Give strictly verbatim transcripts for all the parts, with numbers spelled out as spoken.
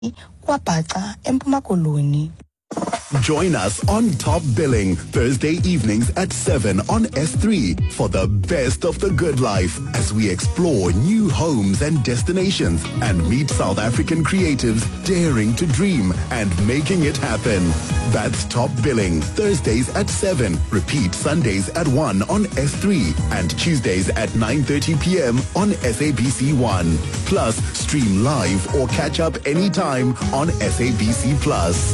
kwaBhaca eMpuma Koloni. Join us on Top Billing Thursday evenings at seven on S three for the best of the good life as we explore new homes and destinations and meet South African creatives daring to dream and making it happen. That's Top Billing Thursdays at seven. Repeat Sundays at one on S three and Tuesdays at nine thirty p.m. on S A B C one. Plus, stream live or catch up anytime on S A B C Plus.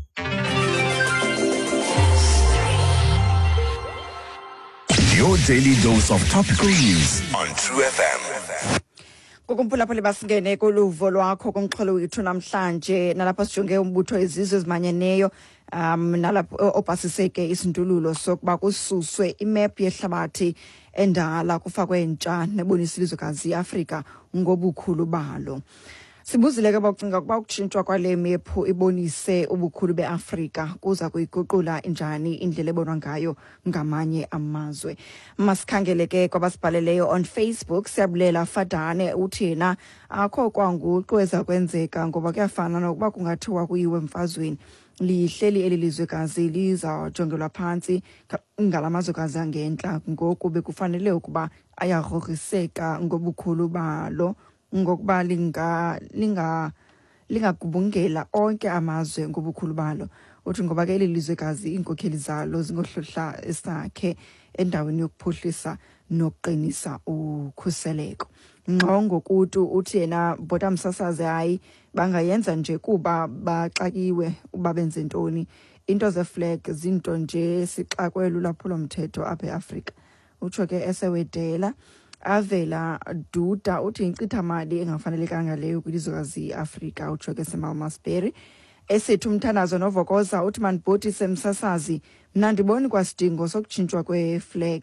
Your daily dose of topical news on True F M. Kukumpulaphula basingene kuluvo lwakho kumxholo wethu namhlanje nalapho sijonge umbutho izizwe ezimanyeneyo um nalapho opasiseke isindululo sokuba kususwe imap yehlabathi endala kufakwe entsha nebonisa ilizwekazi iAfrika ngobukhulu balo. Sibuzile ke bacinga ukuba ukutshintshwa kwale mephu ibonise ubukhulu beAfrika kuza kuyiguqula injani indlela ebonwa ngayo ngamanye amazwe. Masikhangele ke kwabasibhaleleyo on Facebook. Siyabulela Fadane uthi yena akho kwanguqweza kwenzeka ngoba kuyafana nokuba kungathiwa kuyiwe emfazweni lihleli elilizwekazi lizajongelwa phansi ngalamazwekazi angentla ngoku bekufanele ukuba ayagrogriseka ngobukhulu balo ngokuba linga linga lingagubungela onke amazwe ngobukhulu balo. Uthi ngoba ke lelizwekazi inkokheli zalo zingohlohla esakhe endaweni yokuphuhlisa nokuqinisa ukhuseleko. Ngqongo kuthi uthi yena bota msasaze hayi bangayenza nje kuba baxakiwe uba benze ntoni. Into ze flag zinto nje sixakwe lulaphulo mthetho apha eAfrika. Utsho ke esewedela avela duda uthi incitha mali engafanelekanga leyo kwilizwekazi iAfrika. Utsho ke seMalmasbury esethi umthandazo novokoza uthi manibhoti semsasazi mna ndiboni kwasidingo sokutshintshwa kweflag.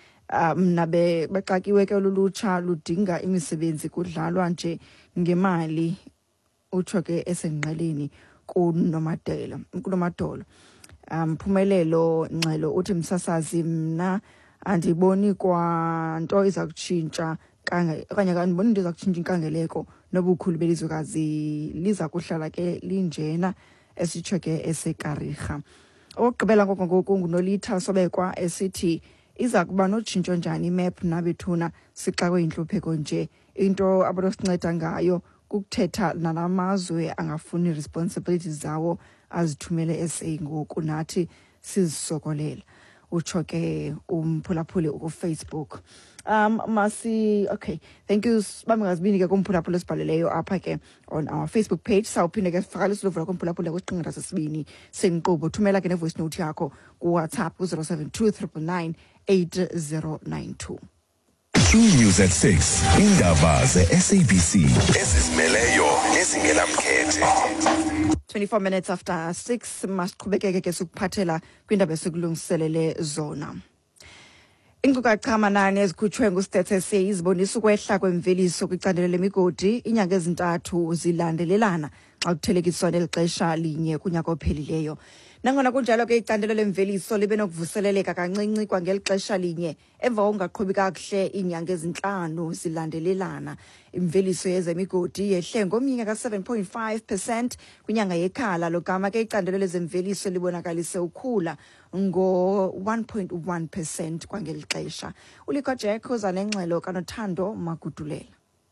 Mna bexakiwe ke lulutsha ludinga imisebenzi kudlalwa nje ngemali. Utsho ke esengqeleni kunomadela kunomadolo. Mphumelelo Ngxelo uthi msasazi mna andiboni kwa nto iza kutshintsha kanye okanye andiboni into iza kutshintsha inkangeleko nobukhulu belizwekazi liza kuhlala ke linjena esitsho ke esekarigha. Okugqibela ngoku ngunolitha sobekwa esithi iza kuba notshintsho njani imap nabethuna sixakwe inhlupheko nje into abanosinceda ngayo kukuthetha nalamazwe angafuni responsibilities zawo azithumele S A ngoku nathi sizisokolela. Utsho ke umphulaphuli ku Facebook. Um masi okay, thank you bamngazibini ke kumphulaphuli esibhaleleyo apha ke on our Facebook page. Sawuphinde ke sifaka lesivula kumphulaphuli kwisiqinga sesibini senkqubo. Thumela ke ne voice note yakho ku WhatsApp ku zero seven two nine nine eight zero nine two. True News at six. Indaba ze-S A B C ezizimeleyo ezingenamkhethe. twenty-four minutes after six masiqhubekeke ke sukuphathela kwindaba esikulungiselele zona. Inkcukacha amanani ezikhutshwe nguStats S A izibonisa ukwehla kwemveliso kwicandelo lemigodi inyanga ezintathu zilandelelana xa kuthelekiswa nelixesha linye kunyaka ophelileyo. Nangona kunjalo ke icandelo lemveliso libe nokuvuseleleka kancinci kwangelixesha linye emva ungaqhubi kakuhle inyanga ezinhlanu zilandelelana. Imveliso yezemigodi yehle ngomnyaka ka seven point five percent kwinyanga yekhala logama ke icandelo lezemveliso libonakalise ukhula ngo one point one percent kwangelixesha. Uliko Jack uza nengxelo kanothando Magudulela.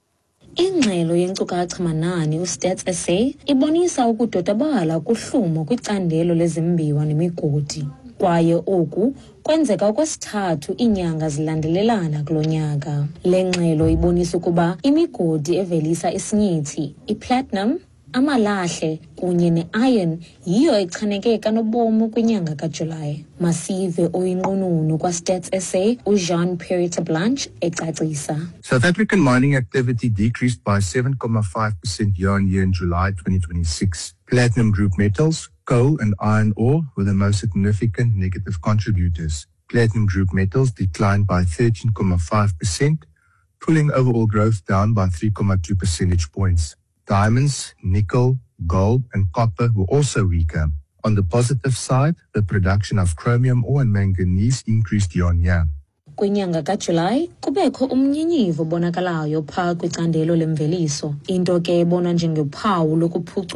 Ingxelo yenkcukacha manani uStats S A ibonisa ukudodobala kuhlumo kwicandelo lezimbiwa nemigodi kwaye oku kwenzeka okwesithathu inyanga zilandelelana kulo nyaka. Le ngxelo ibonisa ukuba imigodi evelisa isinyithi, iplatinum, amalahle kunye ne-iron yiyo echaneke kanobomu kwinyanga kaJulayi. Masive oyinqununu kwaStats S A uJean Pierre Blanche ecacisa. South African mining activity decreased by seven point five percent year-on-year in July twenty twenty-six. Platinum group metals, coal and iron ore were the most significant negative contributors. Platinum group metals declined by thirteen point five percent, pulling overall growth down by three point two percentage points. Diamonds, nickel, gold and copper were also weaker. On the positive side, the production of chromium ore and manganese increased year-on-year. kwinyanga kaJulayi kubekho umnyinyivo obonakalayo phaa kwicandelo lemveliso, into ke ebonwa njengophawu lokuphucula